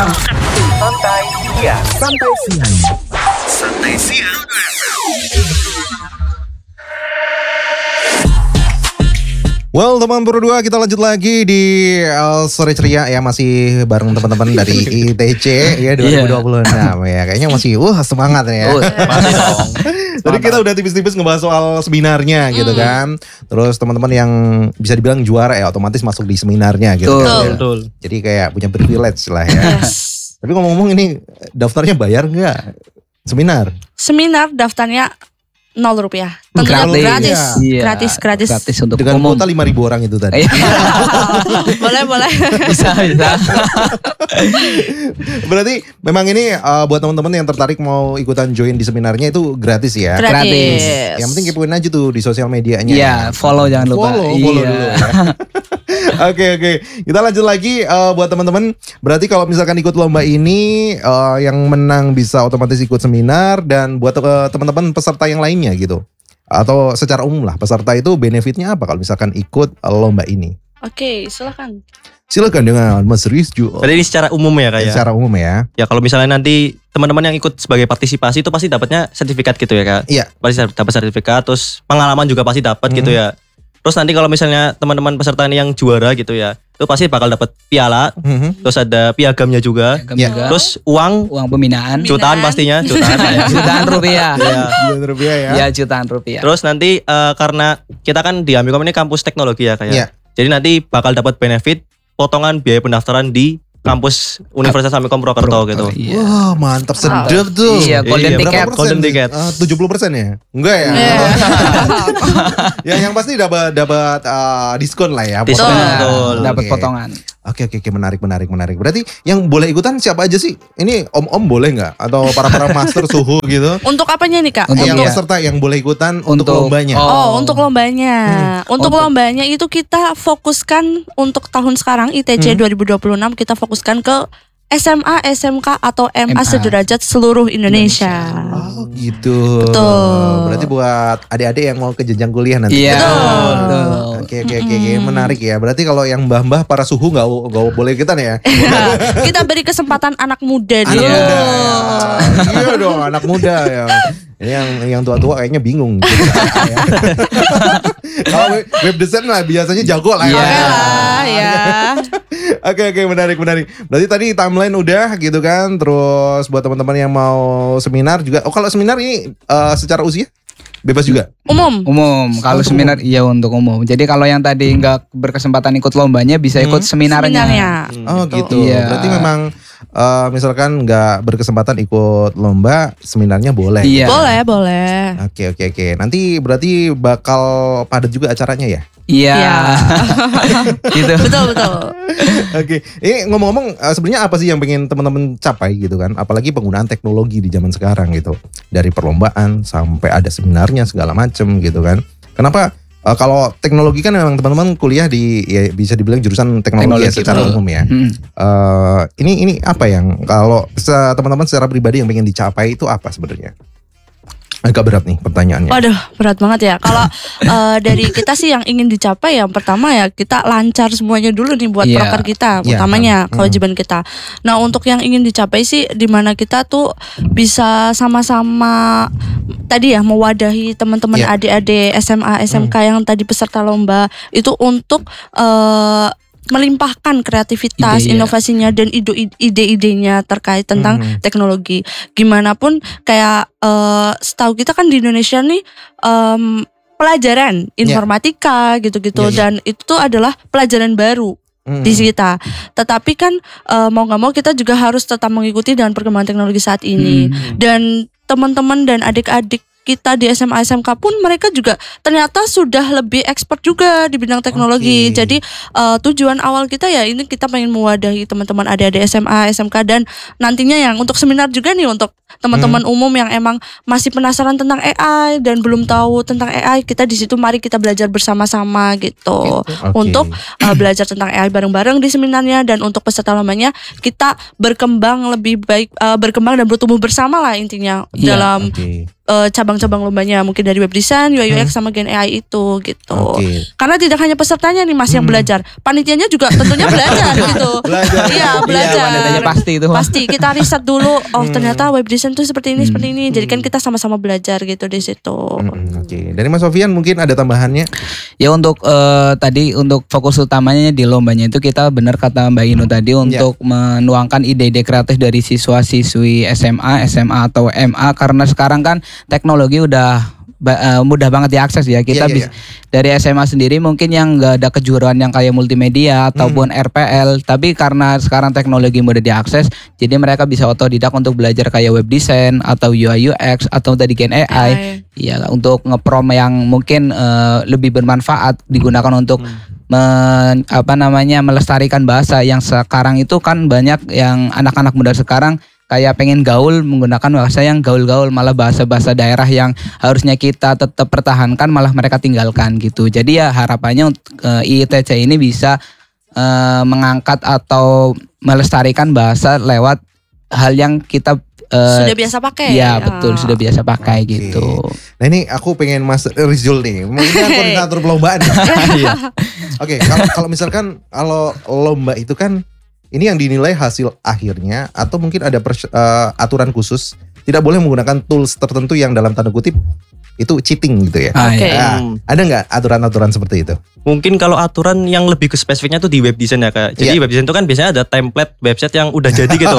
Santai siang. Santai siang. Santai siang. Well, teman berdua, kita lanjut lagi di Sore Ceria ya, masih bareng teman-teman dari ITC ya 2026 ya. Kayaknya masih semangat nih ya. Pasti dong. Tadi kita udah tipis-tipis ngebahas soal seminarnya gitu kan. Terus teman-teman yang bisa dibilang juara ya otomatis masuk di seminarnya gitu. kan, ya. Betul. Jadi kayak punya privilege lah ya. Tapi ngomong-ngomong ini daftarnya bayar nggak? Seminar daftarnya 0 rupiah. Tentunya Gratis. Gratis. Iya, gratis untuk dengan umum. kuota 5.000 orang itu tadi. Boleh. Bisa. Berarti memang ini buat teman-teman yang tertarik mau ikutan join di seminarnya itu gratis ya. Gratis. Yang penting kepoin aja tuh di sosial medianya. Iya, follow jangan lupa. Follow Iya. dulu ya. Oke. Kita lanjut lagi buat teman-teman. Berarti kalau misalkan ikut lomba ini yang menang bisa otomatis ikut seminar, dan buat teman-teman peserta yang lainnya gitu. Atau secara umum lah peserta itu benefitnya apa kalau misalkan ikut lomba ini? Oke, silakan. Silakan dengan Mas Rizju. Jadi ini secara umum ya Kak ya? Secara umum ya. Ya kalau misalnya nanti teman-teman yang ikut sebagai partisipasi itu pasti dapatnya sertifikat gitu ya Kak? Iya. Pasti dapat sertifikat, terus pengalaman juga pasti dapat gitu ya. Terus nanti kalau misalnya teman-teman peserta ini yang juara gitu ya, itu pasti bakal dapat piala, terus ada piagamnya juga, Piagam juga. terus uang pembinaan. jutaan pastinya, Jutaan rupiah. Rp1.000 ya. Ya, jutaan rupiah. Terus nanti karena kita kan di Amikom ini kampus teknologi ya Kak ya. Iya. Jadi nanti bakal dapat benefit potongan biaya pendaftaran di kampus Universitas Amikom Purwokerto gitu. Iya. Wah, mantap, sedap tuh. Iya, golden Iya, ticket. Berapa persen? Golden ticket. 70% ya? Enggak ya? yang pasti dapat diskon lah ya. Diskon, potongan. betul. Dapat Oke. potongan. Oke, menarik. Berarti yang boleh ikutan siapa aja sih? Ini om-om boleh nggak? Atau para master suhu gitu? Untuk apanya nih Kak? Untuk yang iya. peserta yang boleh ikutan untuk lombanya. Untuk lombanya. Untuk lombanya itu kita fokuskan untuk tahun sekarang ITC 2026 kita fokuskan ke SMA, SMK atau MA sederajat seluruh Indonesia. Oh gitu. Betul. Berarti buat adik-adik yang mau ke jenjang kuliah nanti. Iya. Betul. Oke, menarik ya. Berarti kalau yang mbah-mbah para suhu nggak boleh ikutan ya? Kita beri kesempatan anak muda Anak dulu. muda ya. Iya dong, anak muda ya. Ini yang tua-tua kayaknya bingung. Gitu, ya. Kalau web design lah biasanya jago lah. Oke lah ya. Oke, menarik. Berarti tadi timeline udah gitu kan. Terus buat teman-teman yang mau seminar juga. Oh, kalau seminar ini secara usia bebas juga? Umum. Kalau seminar iya untuk umum. Jadi kalau yang tadi nggak berkesempatan ikut lombanya bisa ikut seminarnya. Oh gitu. Iya. Berarti memang misalkan nggak berkesempatan ikut lomba, seminarnya boleh. Iya. Boleh. Oke. Nanti berarti bakal padat juga acaranya ya? Iya. Iya. Gitu. Betul. Oke. Ini ngomong-ngomong sebenarnya apa sih yang pengen teman-teman capai gitu kan? Apalagi penggunaan teknologi di zaman sekarang gitu. Dari perlombaan sampai ada seminarnya segala macem gitu kan. Kenapa? Kalau teknologi kan memang teman-teman kuliah di ya bisa dibilang jurusan teknologi ya, secara umum ya. Ini apa yang kalau teman-teman secara pribadi yang pengen dicapai itu apa sebenarnya? Agak berat nih pertanyaannya. Waduh, berat banget ya. Kalau dari kita sih yang ingin dicapai yang pertama ya kita lancar semuanya dulu nih buat proker kita, utamanya kewajiban kita. Nah, untuk yang ingin dicapai sih dimana kita tuh bisa sama-sama tadi ya mewadahi teman-teman adik-adik SMA, SMK yang tadi peserta lomba itu untuk melimpahkan kreativitas, inovasinya dan ide-idenya terkait tentang teknologi. Gimana pun kayak setahu kita kan di Indonesia nih pelajaran informatika gitu-gitu dan itu tuh adalah pelajaran baru di kita. Tetapi kan mau nggak mau kita juga harus tetap mengikuti dengan perkembangan teknologi saat ini. Dan teman-teman dan adik-adik kita di SMA SMK pun mereka juga ternyata sudah lebih expert juga di bidang teknologi. Jadi tujuan awal kita ya ini kita pengen mewadahi teman-teman adik-adik SMA SMK dan nantinya yang untuk seminar juga nih untuk teman-teman umum yang emang masih penasaran tentang AI dan belum tahu tentang AI, kita di situ mari kita belajar bersama-sama gitu. Untuk belajar tentang AI bareng-bareng di seminarnya, dan untuk peserta lombanya kita berkembang lebih baik, berkembang dan bertumbuh bersama lah intinya dalam cabang-cabang lombanya, mungkin dari web design, UI UX sama Gen AI itu gitu. Oke. Karena tidak hanya pesertanya nih Mas yang belajar, panitianya juga tentunya belajar gitu. Belajar. Iya, belajar. Panitianya pasti itu. Pasti kita riset dulu. Oh, ternyata web design tuh seperti ini, seperti ini. Jadi kan kita sama-sama belajar gitu di situ. Oke. Dari Mas Sofian mungkin ada tambahannya? Ya untuk tadi untuk fokus utamanya di lombanya itu kita benar kata Mbak Inu tadi untuk menuangkan ide-ide kreatif dari siswa-siswi SMA atau MA, karena sekarang kan teknologi udah mudah banget diakses ya. Kita bisa dari SMA sendiri mungkin yang nggak ada kejuruan yang kayak multimedia ataupun RPL, tapi karena sekarang teknologi mudah diakses, jadi mereka bisa otodidak untuk belajar kayak web design atau UI UX atau tadi Gen AI. Ya untuk ngeprom yang mungkin lebih bermanfaat digunakan untuk melestarikan bahasa yang sekarang itu kan banyak yang anak-anak muda sekarang kayak pengen gaul menggunakan bahasa yang gaul-gaul, malah bahasa-bahasa daerah yang harusnya kita tetap pertahankan malah mereka tinggalkan gitu. Jadi ya harapannya IITC ini bisa mengangkat atau melestarikan bahasa lewat hal yang kita sudah biasa pakai. Ya betul, sudah biasa pakai gitu. Nah ini aku pengen Mas Rizul nih, mungkin kan koordinator perlombaan. Oke, kalau misalkan kalau lomba itu kan ini yang dinilai hasil akhirnya, atau mungkin ada aturan khusus tidak boleh menggunakan tools tertentu yang dalam tanda kutip itu cheating gitu ya. Oke. Nah, ada nggak aturan-aturan seperti itu? Mungkin kalau aturan yang lebih ke spesifiknya tuh di web design ya Kak. Jadi web design itu kan biasanya ada template website yang udah jadi gitu.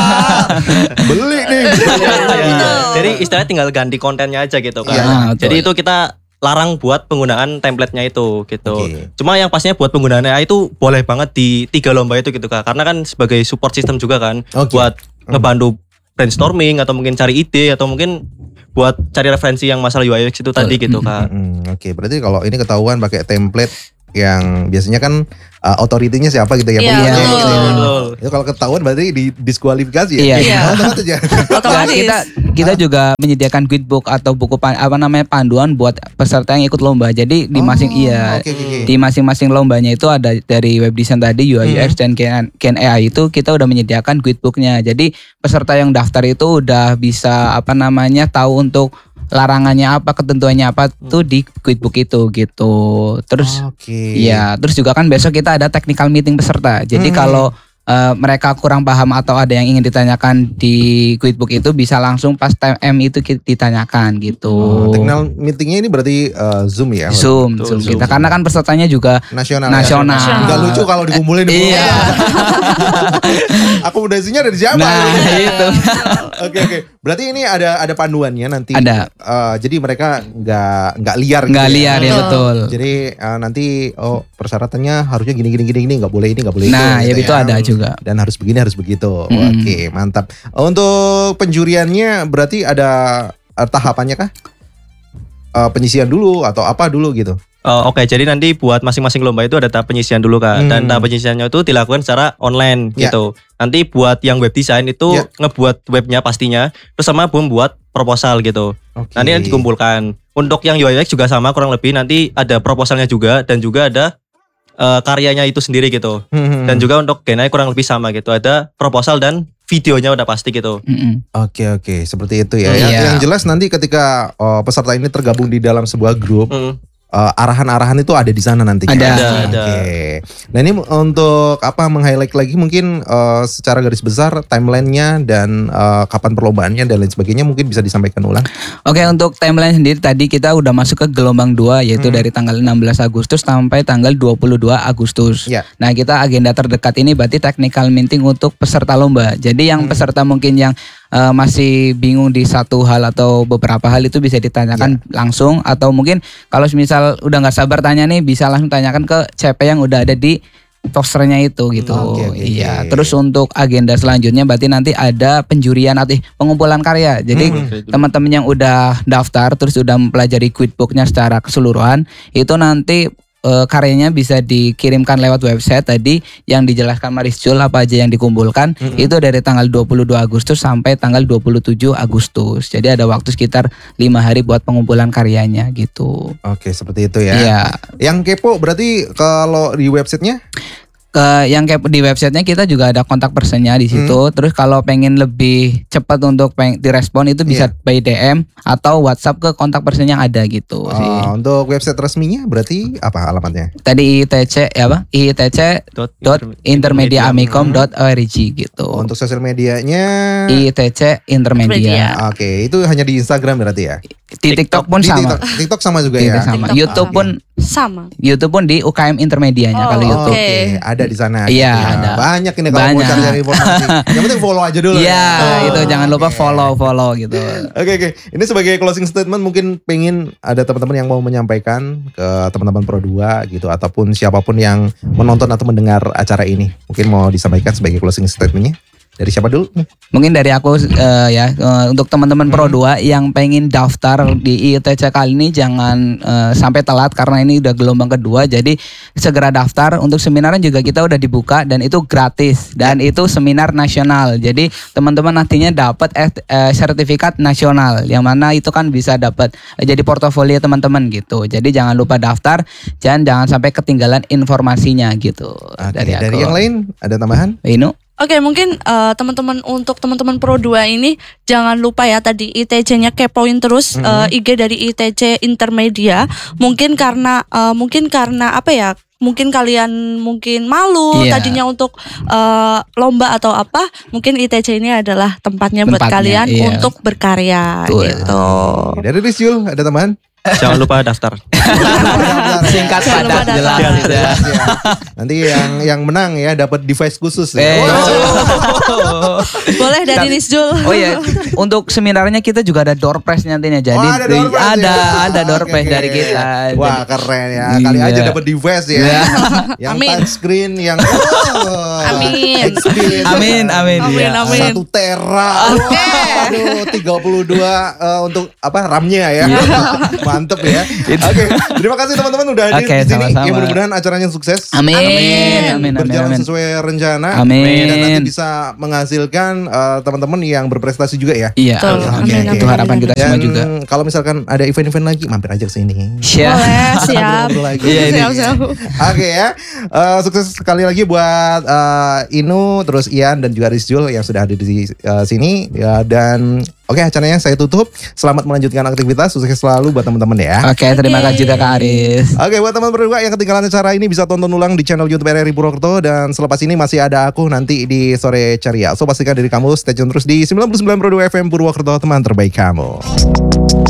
Beli nih. Jadi istilahnya tinggal ganti kontennya aja gitu kan. Iya, Jadi itu kita larang buat penggunaan template-nya itu gitu. Cuma yang pastinya buat penggunaan AI itu boleh banget di 3 lomba itu gitu Kak. Karena kan sebagai support system juga kan buat ngebantu brainstorming atau mungkin cari ide atau mungkin buat cari referensi yang masalah UI UX itu tadi gitu Kak. Oke, berarti kalau ini ketahuan pakai template yang biasanya kan otoritinya siapa gitu ya. Iya, betul. Itu kalau ketahuan berarti diskualifikasi ya. Iya. Otomatis. Kita juga menyediakan guidebook atau buku panduan buat peserta yang ikut lomba. Jadi di di masing-masing lombanya itu ada dari web design tadi, UI UX dan Gen AI itu kita udah menyediakan guidebooknya. Jadi peserta yang daftar itu udah bisa tahu untuk larangannya apa, ketentuannya apa tuh di guidebook itu gitu. Terus terus juga kan besok kita ada technical meeting peserta. Jadi kalau mereka kurang paham atau ada yang ingin ditanyakan di guidebook itu bisa langsung pas time M itu ditanyakan gitu. Technical meetingnya ini berarti Zoom ya? Zoom kita karena kan pesertanya juga nasional. Gak lucu kalau dikumpulin di Iya. Akomodasinya dari siapa? Nah itu. Oke. Berarti ini ada panduannya nanti. Ada. Jadi mereka nggak liar. Nggak liar ya betul. Jadi nanti persyaratannya harusnya gini nggak boleh ini nggak boleh nah, itu. Nah itu ada juga. Dan harus begini harus begitu. Oke, mantap. Untuk penjuriannya berarti ada tahapannya kah? Penyisian dulu atau apa dulu gitu? Oke, jadi nanti buat masing-masing lomba itu ada tahap penyisian dulu Kak. Dan tahap penyisiannya itu dilakukan secara online gitu. Nanti buat yang web design itu ngebuat webnya pastinya, terus sama membuat proposal gitu. Nanti dikumpulkan. Untuk yang UI UX juga sama kurang lebih, nanti ada proposalnya juga dan juga ada karyanya itu sendiri gitu. Dan juga untuk Gen AI kurang lebih sama gitu. Ada proposal dan videonya udah pasti gitu. Oke, seperti itu ya. Yang jelas nanti ketika peserta ini tergabung di dalam sebuah grup, arahan-arahan itu ada di sana nanti. Ada. Oke. Nah ini untuk meng-highlight lagi mungkin secara garis besar timelinenya dan kapan perlombaannya dan lain sebagainya mungkin bisa disampaikan ulang. Oke, untuk timeline sendiri tadi kita udah masuk ke gelombang 2 yaitu dari tanggal 16 Agustus sampai tanggal 22 Agustus. Nah kita agenda terdekat ini berarti technical meeting untuk peserta lomba. Jadi yang peserta mungkin yang masih bingung di satu hal atau beberapa hal itu bisa ditanyakan langsung, atau mungkin kalau misal udah nggak sabar tanya nih bisa langsung tanyakan ke CP yang udah ada di posternya itu gitu. Terus untuk agenda selanjutnya berarti nanti ada penjurian atau pengumpulan karya. Jadi teman-teman yang udah daftar terus udah mempelajari guidebooknya secara keseluruhan itu nanti karyanya bisa dikirimkan lewat website tadi yang dijelaskan Marisjul apa aja yang dikumpulkan. Itu dari tanggal 22 Agustus sampai tanggal 27 Agustus. Jadi ada waktu sekitar 5 hari buat pengumpulan karyanya gitu. Oke, seperti itu ya. Iya. Yang kepo berarti kalau di websitenya? Yang kayak di websitenya kita juga ada kontak personnya di situ. Terus kalau pengen lebih cepat untuk direspon itu bisa by DM atau WhatsApp ke kontak person yang ada gitu sih. Untuk website resminya berarti apa alamatnya? Tadi IITC IITC.intermediaamicom.org gitu. Untuk sosial medianya IITC Intermedia. Oke, itu hanya di Instagram berarti ya? Di TikTok pun sama. TikTok sama juga TikTok ya. sama. YouTube pun sama. YouTube pun di UKM Intermedianya kalau YouTube. Oke, ada di sana. Iya, gitu ya. ada. Banyak ini kalau mau cari informasi. Yang penting follow aja dulu. Iya, itu jangan lupa follow gitu. Oke. Ini sebagai closing statement mungkin pengen ada teman-teman yang mau menyampaikan ke teman-teman Pro 2 gitu ataupun siapapun yang menonton atau mendengar acara ini. Mungkin mau disampaikan sebagai closing statementnya. Dari siapa dulu? Mungkin dari aku untuk teman-teman Pro 2 yang pengen daftar di IITC kali ini jangan sampai telat karena ini udah gelombang kedua. Jadi segera daftar. Untuk seminarnya juga kita udah dibuka dan itu gratis dan itu seminar nasional. Jadi teman-teman nantinya dapat sertifikat nasional yang mana itu kan bisa dapat jadi portofolio teman-teman gitu. Jadi jangan lupa daftar dan jangan sampai ketinggalan informasinya gitu. Dari yang lain ada tambahan? Inu? Oke, mungkin untuk teman-teman Pro 2 ini jangan lupa ya tadi ITC-nya kepoin terus IG dari ITC Intermedia. Mungkin karena apa ya? Mungkin kalian malu tadinya untuk lomba atau apa. Mungkin ITC ini adalah tempatnya buat kalian untuk berkarya gitu. Dari Rizul ada tambahan? Jangan lupa daftar. Singkat padat jelas. Ya. Nanti yang menang ya dapat device khusus. Boleh dari Nisjul. Oh iya, untuk seminarnya kita juga ada door prize nantinya. Jadi ada door prize dari kita. Wah, keren ya. Kali aja dapat device ya. Yang touchscreen yang Amin. Amin. 1 tera. Aduh, 32 untuk apa RAM-nya ya. Mantep ya. Oke, terima kasih teman-teman udah hadir di sini. Ya mudah-mudahan acaranya sukses. Amin. Berjalan sesuai rencana. Amin. Dan nanti bisa menghasilkan teman-teman yang berprestasi juga ya. Iya. Itu harapan kita semua juga. Kalau misalkan ada event-event lagi, mampir aja ke sini. Boleh, siap. Siap. Oke ya. Sukses sekali lagi buat Inu, terus Ian dan juga Rizjul yang sudah hadir di sini ya, dan oke, acaranya saya tutup. Selamat melanjutkan aktivitas. Sukses selalu buat teman-teman ya. Oke, terima kasih juga Kak Aris. Oke, buat teman-teman berdua yang ketinggalan acara ini bisa tonton ulang di channel YouTube RRI Purwokerto, dan selepas ini masih ada aku nanti di Sore Ceria. So pastikan diri kamu stay tune terus di 99 Pro 2 FM Purwokerto, teman terbaik kamu.